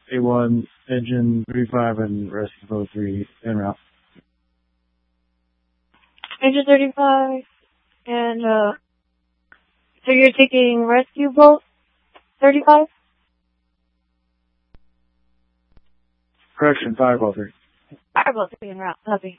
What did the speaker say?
A1, engine 35 and rescue 03 en route. Engine 35, and, so you're taking rescue boat 35? Correction, Fireball 3. Fireball 3 en route, copy.